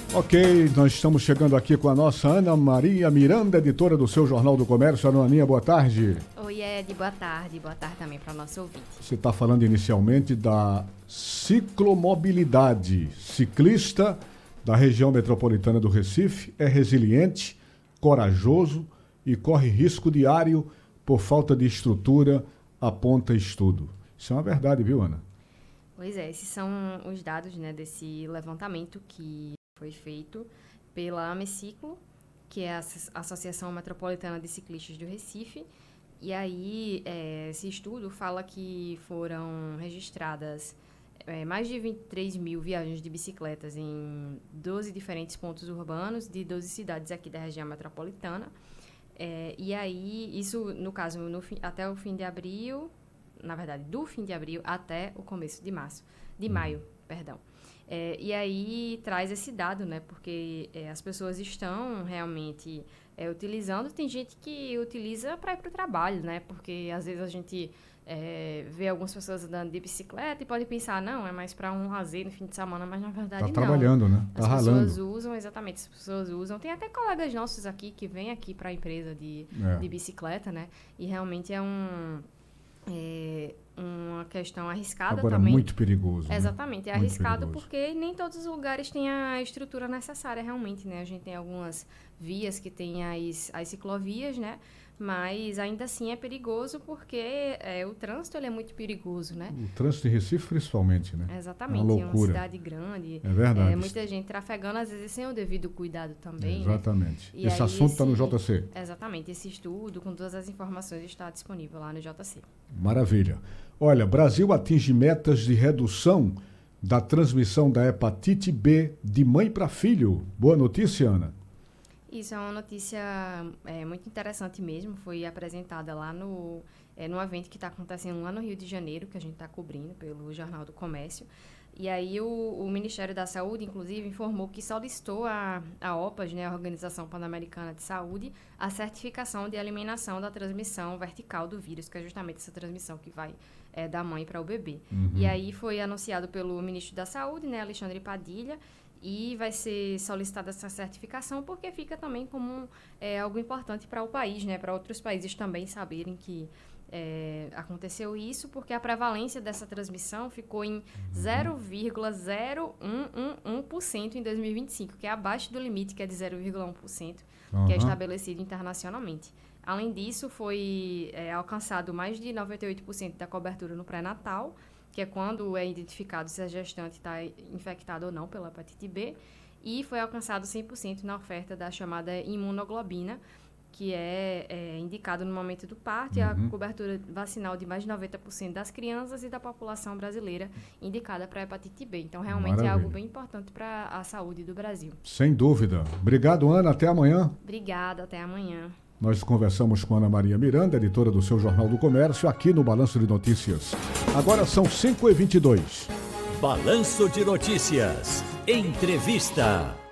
Ok, nós estamos chegando aqui com a nossa Ana Maria Miranda, editora do seu Jornal do Comércio. Ana Aninha, boa tarde. Oi, Ed, boa tarde também para o nosso ouvinte. Você está falando inicialmente da ciclomobilidade. Ciclista da região metropolitana do Recife é resiliente, corajoso e corre risco diário por falta de estrutura, aponta estudo. Isso é uma verdade, viu, Ana? Pois é, esses são os dados, né, desse levantamento que foi feito pela Ameciclo, que é a Associação Metropolitana de Ciclistas do Recife. E aí, esse estudo fala que foram registradas mais de 23 mil viagens de bicicletas em 12 diferentes pontos urbanos de 12 cidades aqui da região metropolitana. E aí, isso, no caso, até o fim de abril, na verdade, do fim de abril até o começo de maio, perdão. E aí traz esse dado, né? Porque as pessoas estão realmente utilizando. Tem gente que utiliza para ir para o trabalho, né? Porque às vezes a gente vê algumas pessoas andando de bicicleta e pode pensar, não, é mais para um lazer no fim de semana, mas na verdade não. Tá trabalhando, né? Tá ralando. As pessoas usam, exatamente, as pessoas usam. Tem até colegas nossos aqui que vêm aqui para a empresa de bicicleta, né? E realmente é uma questão arriscada. Agora, também. Muito perigoso. Exatamente, né? é arriscado porque nem todos os lugares têm a estrutura necessária realmente, né? A gente tem algumas vias que têm as ciclovias, né? Mas ainda assim é perigoso porque o trânsito ele é muito perigoso, né? O trânsito de Recife principalmente, né? Exatamente, é uma cidade grande. É verdade. Muita gente trafegando, às vezes sem o devido cuidado também, Exatamente. né? Esse assunto está no JC. Exatamente, esse estudo com todas as informações está disponível lá no JC. Maravilha. Olha, Brasil atinge metas de redução da transmissão da hepatite B de mãe para filho. Boa notícia, Ana? Isso é uma notícia muito interessante mesmo. Foi apresentada lá no evento que está acontecendo lá no Rio de Janeiro, que a gente está cobrindo pelo Jornal do Comércio. E aí o Ministério da Saúde, inclusive, informou que solicitou a OPAS, né, a Organização Pan-Americana de Saúde, a certificação de eliminação da transmissão vertical do vírus, que é justamente essa transmissão que vai da mãe para o bebê. Uhum. E aí foi anunciado pelo Ministro da Saúde, né, Alexandre Padilha, e vai ser solicitada essa certificação porque fica também como algo importante para o país, né, para outros países também saberem que aconteceu isso, porque a prevalência dessa transmissão ficou em 0,0111% em 2025, que é abaixo do limite, que é de 0,1%, que é estabelecido internacionalmente. Além disso, foi alcançado mais de 98% da cobertura no pré-natal, que é quando é identificado se a gestante está infectada ou não pela hepatite B, e foi alcançado 100% na oferta da chamada imunoglobina, que é indicado no momento do parto, e a cobertura vacinal de mais de 90% das crianças e da população brasileira indicada para a hepatite B. Então, realmente Maravilha. É algo bem importante para a saúde do Brasil. Sem dúvida. Obrigado, Ana. Até amanhã. Obrigada. Até amanhã. Nós conversamos com Ana Maria Miranda, editora do seu Jornal do Comércio, aqui no Balanço de Notícias. Agora são 5h22. Balanço de Notícias. Entrevista.